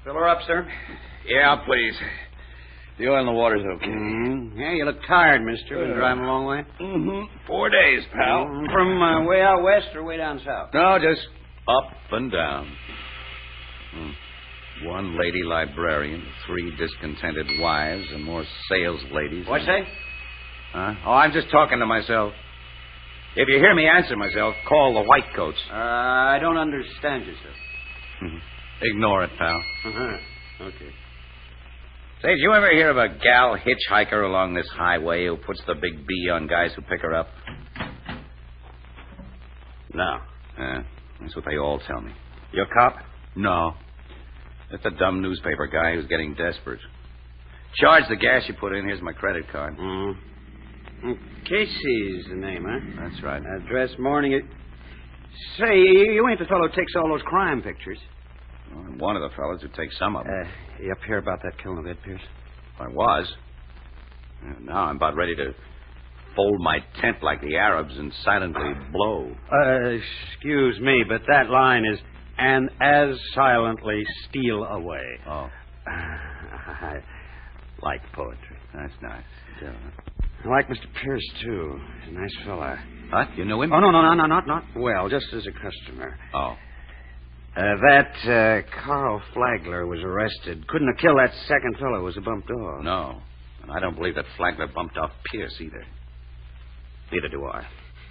Fill her up, sir. Yeah, please. The oil in the water's okay. Mm-hmm. Yeah, you look tired, mister. Been driving a long way? Mm-hmm. 4 days, pal. From way out west or way down south? No, just up and down. One lady librarian, 3 discontented wives, and more sales ladies. What's that? Huh? Oh, I'm just talking to myself. If you hear me answer myself, call the white coats. I don't understand you, sir. Ignore it, pal. Uh-huh. Okay. Say, did you ever hear of a gal hitchhiker along this highway who puts the big B on guys who pick her up? No. That's what they all tell me. You a cop? No. That's a dumb newspaper guy who's getting desperate. Charge the gas you put in. Here's my credit card. Casey's the name, huh? That's right. Address morning. Say, you ain't the fellow who takes all those crime pictures. Well, I'm one of the fellas who takes some of them. You up here about that killing of Ed Pierce? I was. Now I'm about ready to fold my tent like the Arabs and silently blow. Excuse me, but that line is, and as silently steal away. Oh. I like poetry. That's nice. Yeah. I like Mr. Pierce, too. He's a nice fella. What? You knew him? Oh, no, not well, just as a customer. Oh. That Carl Flagler was arrested. Couldn't have killed that second fellow who was a bumped off. No. And I don't believe that Flagler bumped off Pierce either. Neither do I.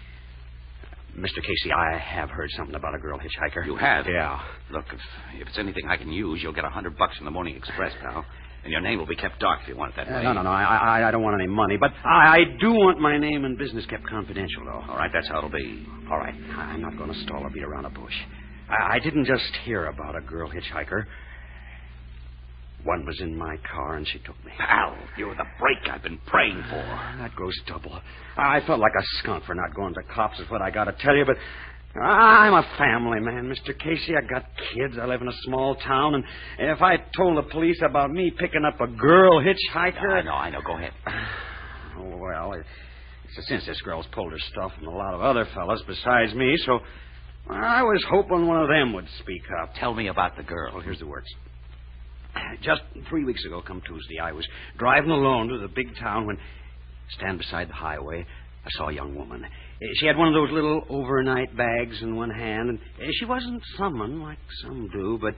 Mr. Casey, I have heard something about a girl hitchhiker. You have? Yeah. Look, if it's anything I can use, you'll get $100 in the Morning Express, pal. And your name will be kept dark if you want it that way. No. I don't want any money, but I do want my name and business kept confidential, though. All right, that's how it'll be. All right. I'm not going to stall or beat around a bush. I didn't just hear about a girl hitchhiker. One was in my car, and she took me. Pal, you're the break I've been praying for. That grows double. I felt like a skunk for not going to cops, is what I got to tell you, but I'm a family man, Mr. Casey. I got kids. I live in a small town, and if I told the police about me picking up a girl hitchhiker... I know. Go ahead. Well, since this girl's pulled her stuff from a lot of other fellas besides me, so I was hoping one of them would speak up. Tell me about the girl. Well, here's the works. Just 3 weeks ago, come Tuesday, I was driving alone to the big town when, stand beside the highway, I saw a young woman. She had one of those little overnight bags in one hand, and she wasn't summoned like some do, but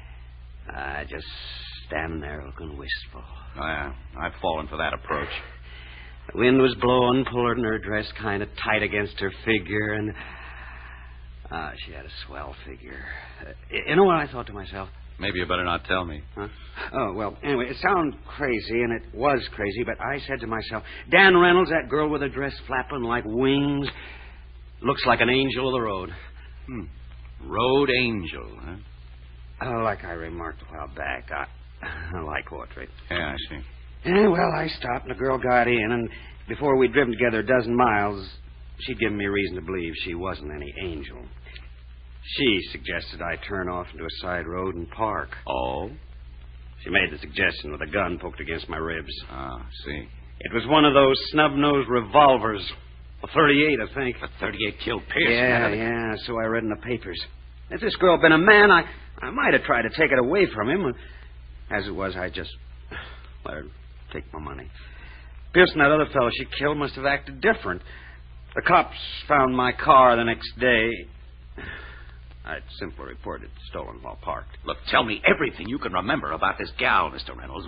just standing there looking wistful. Oh, yeah, I've fallen for that approach. The wind was blowing, pulling her dress kind of tight against her figure, and she had a swell figure. You know what I thought to myself? Maybe you better not tell me. Huh? Oh, well, anyway, it sounds crazy, and it was crazy, but I said to myself, Dan Reynolds, that girl with a dress flapping like wings, looks like an angel of the road. Road angel, huh? Like I remarked a while back, I like poetry. Yeah, I see. Yeah, well, I stopped, and the girl got in, and before we'd driven together a dozen miles, she'd given me reason to believe she wasn't any angel. She suggested I turn off into a side road and park. Oh? She made the suggestion with a gun poked against my ribs. Ah, see. It was one of those snub-nosed revolvers. A .38, I think. A .38 killed Pierce. Yeah, so I read in the papers. If this girl had been a man, I might have tried to take it away from him. As it was, I just let her take my money. Pierce and that other fellow she killed must have acted different. The cops found my car the next day. I'd simply reported stolen while parked. Look, tell me everything you can remember about this gal, Mr. Reynolds.